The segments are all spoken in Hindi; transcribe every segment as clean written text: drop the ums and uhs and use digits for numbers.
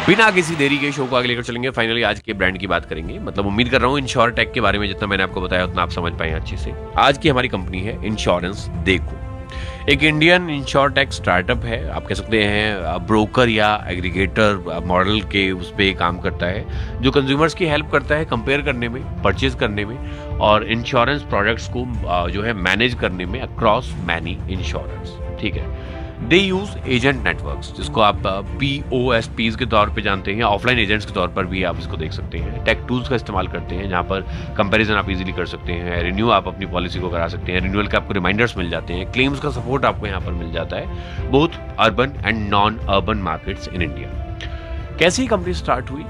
बिना किसी देरी के शो को आगे लेकर चलेंगे। फाइनली आज के ब्रांड की बात करेंगे। मतलब उम्मीद कर रहा हूँ इंश्योरटेक के बारे में जितना मैंने आपको बताया उतना आप समझ पाए अच्छे से। आज की हमारी कंपनी है इंश्योरेंस देखो। एक इंडियन इंश्योरटेक स्टार्टअप है, आप कह सकते हैं ब्रोकर या एग्रीगेटर मॉडल के उस पर काम करता है, जो कंज्यूमर्स की हेल्प करता है कंपेयर करने में, परचेज करने में और इंश्योरेंस प्रोडक्ट्स को जो है मैनेज करने में अक्रॉस मैनी इंश्योरेंस। ठीक है, दे यूज एजेंट नेटवर्क्स, जिसको आप POSPs के तौर पे जानते हैं, ऑफलाइन एजेंट्स के तौर पर भी आप इसको देख सकते हैं। टेक टूल्स का इस्तेमाल करते हैं जहां पर कंपैरिजन आप इजीली कर सकते हैं, रिन्यू आप अपनी पॉलिसी को करा सकते हैं, रिन्यूअल के आपको रिमाइंडर्स मिल जाते हैं, क्लेम्स का सपोर्ट आपको यहाँ पर मिल जाता है, both urban and non urban markets in India. कैसे ही कंपनी स्टार्ट हुई?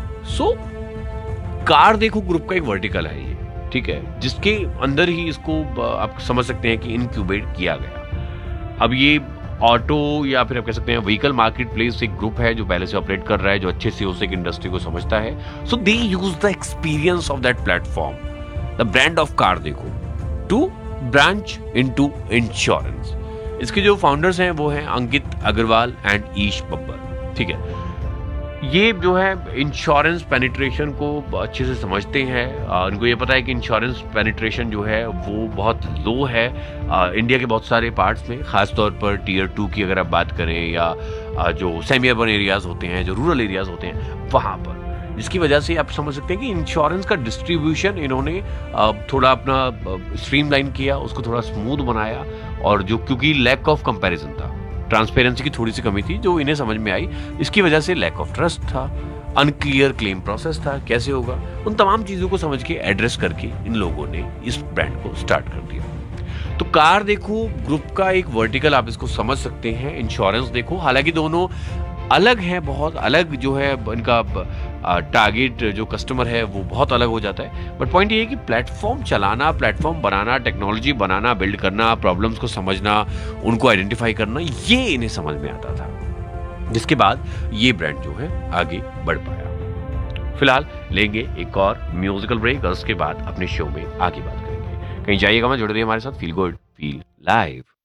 कार देखो ग्रुप का एक वर्टिकल है ये, ठीक है, जिसके अंदर ही इसको आप समझ सकते हैं कि इनक्यूबेट किया गया। अब ये ऑटो या फिर आप कह सकते हैं व्हीकल मार्केट प्लेस एक ग्रुप है जो पहले से ऑपरेट कर रहा है, जो अच्छे से उस एक इंडस्ट्री को समझता है। सो दे use the experience of that platform, the brand of car देखो, टू ब्रांच इनटू इंश्योरेंस। इसके जो फाउंडर्स हैं वो हैं अंकित अग्रवाल एंड ईश बब्बर। ठीक है, ये जो है इंश्योरेंस पेनिट्रेशन को अच्छे से समझते हैं। उनको ये पता है कि इंश्योरेंस पेनिट्रेशन जो है वो बहुत लो है इंडिया के बहुत सारे पार्ट्स में, खासतौर पर टियर 2 की अगर आप बात करें या जो सेमी अर्बन एरियाज होते हैं, जो रूरल एरियाज होते हैं वहाँ पर, जिसकी वजह से आप समझ सकते हैं कि इंश्योरेंस का डिस्ट्रीब्यूशन इन्होंने थोड़ा अपना स्ट्रीमलाइन किया, उसको थोड़ा स्मूथ बनाया, और जो क्योंकि लैक ऑफ कंपैरिजन था, ट्रांसपेरेंसी की थोड़ी सी कमी थी जो इन्हें समझ में आई, इसकी वजह से लैक ऑफ ट्रस्ट था, अनक्लियर क्लेम प्रोसेस था, कैसे होगा, उन तमाम चीजों को समझ के एड्रेस करके इन लोगों ने इस ब्रांड को स्टार्ट कर दिया। तो कार देखो ग्रुप का एक वर्टिकल आप इसको समझ सकते हैं, इंश्योरेंस देखो। हालांकि दोनों अलग है, बहुत अलग जो है इनका टारगेट जो कस्टमर है वो बहुत अलग हो जाता है, बट पॉइंट ये है कि प्लेटफॉर्म चलाना, प्लेटफॉर्म बनाना, टेक्नोलॉजी बनाना, बिल्ड करना, प्रॉब्लम्स को समझना, उनको आइडेंटिफाई करना, ये इन्हें समझ में आता था, जिसके बाद ये ब्रांड जो है आगे बढ़ पाया। फिलहाल लेंगे एक और म्यूजिकल ब्रेक और उसके बाद अपने शो में आगे बात करेंगे। कहीं जाइएगा मत, जुड़े रहिए हमारे साथ। Feel good feel live.